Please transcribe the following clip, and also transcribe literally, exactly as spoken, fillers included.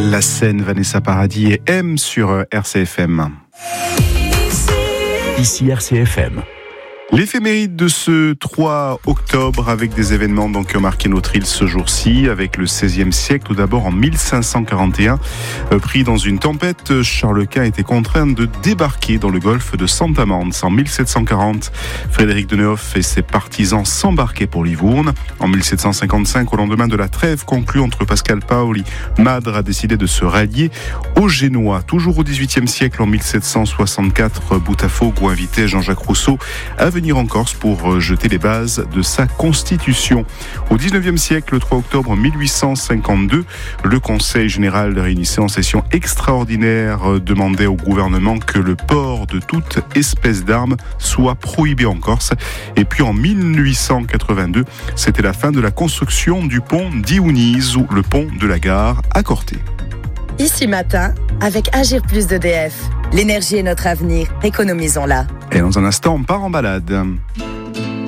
La Seine, Vanessa Paradis et M sur R C F M. Ici R C F M. L'éphéméride de ce trois octobre avec des événements donc, qui ont marqué notre île ce jour-ci, avec le seizième siècle. Tout d'abord en mille cinq cent quarante et un, euh, pris dans une tempête, Charles Quint était contraint de débarquer dans le golfe de Saint-Amand. En mille sept cent quarante, Frédéric de Nehoff et ses partisans s'embarquaient pour Livourne. En mille sept cent cinquante-cinq, au lendemain de la trêve conclue entre Pascal Paoli, Madre a décidé de se rallier aux Génois. Toujours au dix-huitième siècle, en mille sept cent soixante-quatre, Boutafogo invitait Jean-Jacques Rousseau à venir en Corse pour jeter les bases de sa constitution. Au dix-neuvième siècle, le trois octobre mille huit cent cinquante-deux, le Conseil général réunissait en session extraordinaire demandait au gouvernement que le port de toute espèce d'armes soit prohibé en Corse. Et puis en mille huit cent quatre-vingt-deux, c'était la fin de la construction du pont d'Iouniz ou le pont de la gare à Corté. Ici matin, avec Agir Plus d'E D F. L'énergie est notre avenir, économisons-la. Et dans un instant, on part en balade.